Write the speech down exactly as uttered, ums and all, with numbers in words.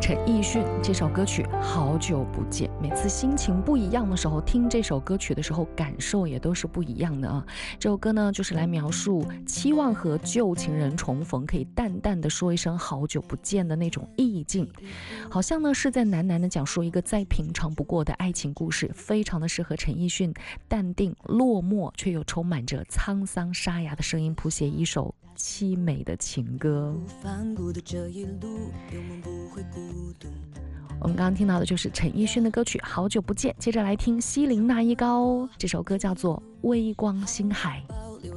陈奕迅这首歌曲《好久不见》，每次心情不一样的时候，听这首歌曲的时候，感受也都是不一样的啊。这首歌呢，就是来描述期望和旧情人重逢，可以淡淡的说一声好久不见的那种意境，好像呢是在喃喃的讲述一个再平常不过的爱情故事，非常的适合陈奕迅淡定落寞却又充满着沧桑沙哑的声音谱写一首凄美的情歌。我们刚刚听到的就是陈奕迅的歌曲《好久不见》，接着来听西林那一高，这首歌叫做《微光星海》。